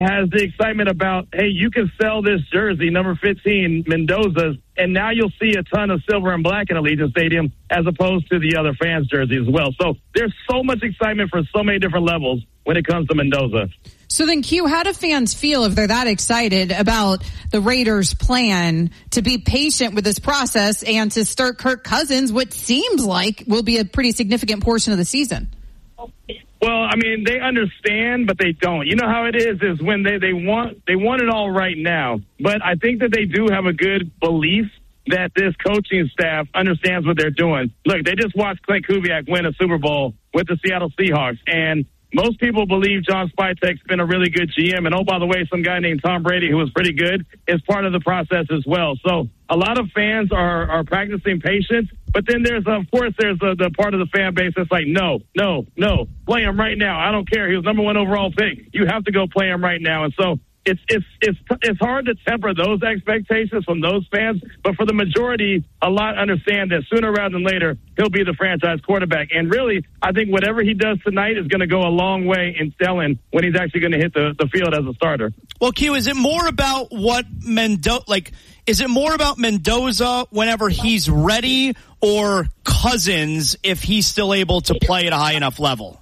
has the excitement about, hey, you can sell this jersey, number 15, Mendoza's, and now you'll see a ton of silver and black in Allegiant Stadium as opposed to the other fans' jerseys as well. So there's so much excitement for so many different levels when it comes to Mendoza. So then, Q, how do fans feel if they're that excited about the Raiders' plan to be patient with this process and to start Kirk Cousins, what seems like will be a pretty significant portion of the season? Well, I mean, they understand, but they don't. You know how it is when they want it all right now. But I think that they do have a good belief that this coaching staff understands what they're doing. Look, they just watched Clint Kubiak win a Super Bowl with the Seattle Seahawks, and most people believe John Spytek's been a really good GM. And, oh, by the way, some guy named Tom Brady, who was pretty good, is part of the process as well. So a lot of fans are practicing patience. But then there's the part of the fan base that's like, no, play him right now. I don't care. He was number 1 overall pick. You have to go play him right now. And so it's hard to temper those expectations from those fans. But for the majority, a lot understand that sooner rather than later, he'll be the franchise quarterback. And really, I think whatever he does tonight is going to go a long way in selling when he's actually going to hit the field as a starter. Well, Q, is it more about what is it more about Mendoza whenever he's ready, or Cousins if he's still able to play at a high enough level?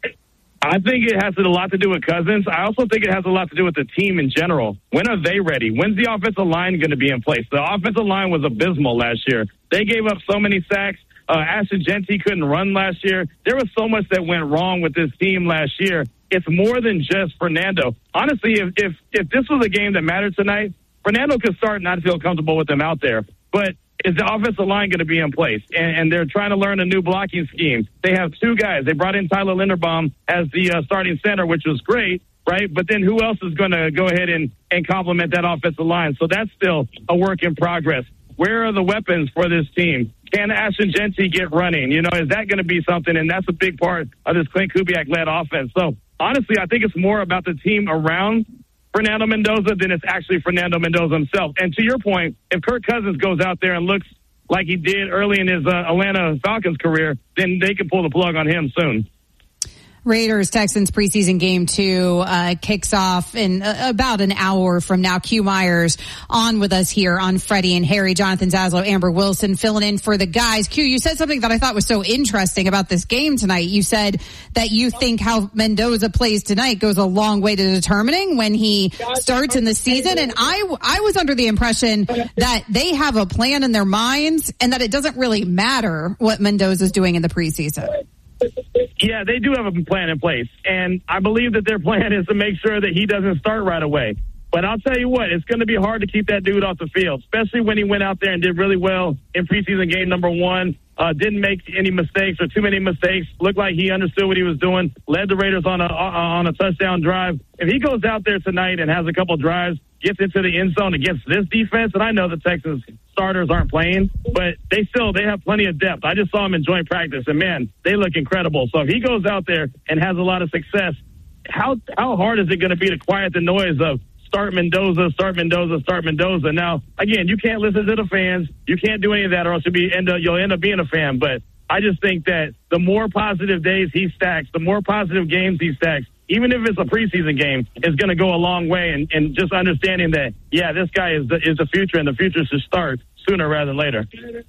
I think it has a lot to do with Cousins. I also think it has a lot to do with the team in general. When are they ready? When's the offensive line going to be in place? The offensive line was abysmal last year. They gave up so many sacks. Ashton Jeanty couldn't run last year. There was so much that went wrong with this team last year. It's more than just Fernando. Honestly, if this was a game that mattered tonight, Fernando could start and not feel comfortable with them out there. But is the offensive line going to be in place? And they're trying to learn a new blocking scheme. They have 2 guys. They brought in Tyler Linderbaum as the starting center, which was great, right? But then who else is going to go ahead and complement that offensive line? So that's still a work in progress. Where are the weapons for this team? Can Ashton Jeanty get running? You know, is that going to be something? And that's a big part of this Clint Kubiak-led offense. So, honestly, I think it's more about the team around Fernando Mendoza than it's actually Fernando Mendoza himself. And to your point, if Kirk Cousins goes out there and looks like he did early in his Atlanta Falcons career, then they can pull the plug on him soon. Raiders-Texans preseason game 2 kicks off in about an hour from now. Q Myers on with us here on Freddie and Harry. Jonathan Zaslow, Amber Wilson filling in for the guys. Q, you said something that I thought was so interesting about this game tonight. You said that you think how Mendoza plays tonight goes a long way to determining when he starts in the season. And I was under the impression that they have a plan in their minds and that it doesn't really matter what Mendoza's doing in the preseason. Yeah, they do have a plan in place, and I believe that their plan is to make sure that he doesn't start right away. But I'll tell you what, it's going to be hard to keep that dude off the field, especially when he went out there and did really well in preseason game number 1, didn't make any mistakes or too many mistakes, looked like he understood what he was doing, led the Raiders on a touchdown drive. If he goes out there tonight and has a couple drives, gets into the end zone against this defense, and I know the Texans starters aren't playing, but they have plenty of depth. I just saw them in joint practice, and, man, they look incredible. So if he goes out there and has a lot of success, how hard is it going to be to quiet the noise of start Mendoza, start Mendoza, start Mendoza? Now, again, you can't listen to the fans. You can't do any of that, or else you'll end up being a fan. But I just think that the more positive days he stacks, the more positive games he stacks, even if it's a preseason game, is going to go a long way. And just understanding that, yeah, this guy is the future, and the future should start sooner rather than later.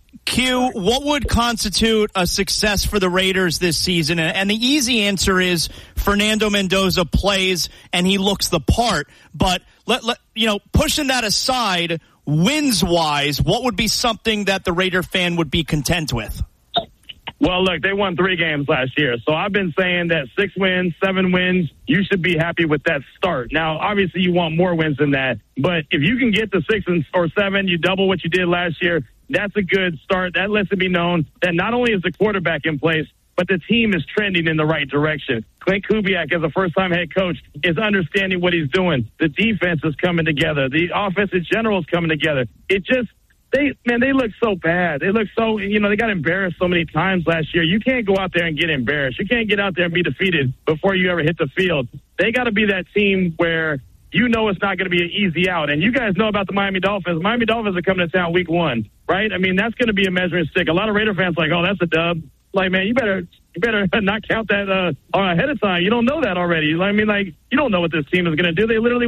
Q, what would constitute a success for the Raiders this season? And the easy answer is Fernando Mendoza plays and he looks the part. But pushing that aside, wins-wise, what would be something that the Raider fan would be content with? Well, look, they won 3 games last year. So I've been saying that 6 wins, 7 wins, you should be happy with that start. Now, obviously, you want more wins than that. But if you can get to 6 or 7, you double what you did last year, that's a good start. That lets it be known that not only is the quarterback in place, but the team is trending in the right direction. Clint Kubiak, as a first-time head coach, is understanding what he's doing. The defense is coming together. The offense in general is coming together. They look so bad. They look so, they got embarrassed so many times last year. You can't go out there and get embarrassed. You can't get out there and be defeated before you ever hit the field. They got to be that team where it's not going to be an easy out. And you guys know about the Miami Dolphins. Miami Dolphins are coming to town week 1, right? I mean, that's going to be a measuring stick. A lot of Raider fans are like, oh, that's a dub. Like, man, you better not count that ahead of time. You don't know that already. I mean, you don't know what this team is going to do. They literally